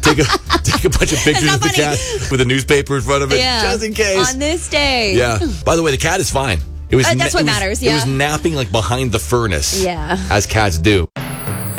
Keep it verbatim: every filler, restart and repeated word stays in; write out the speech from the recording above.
take a take a bunch of pictures not of the funny. cat with a newspaper in front of it, Yeah. just in case. On this day. Yeah. By the way, the cat is fine. It was Uh, that's na- what it was- matters, It was yeah. napping like behind the furnace. Yeah. As cats do.